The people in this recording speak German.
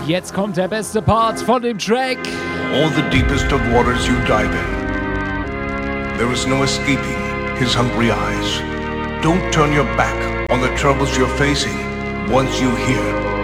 jetzt kommt der beste Part von dem Track. All the deepest of waters you dive in, there is no escaping his hungry eyes. Don't turn your back on the troubles you're facing once you hear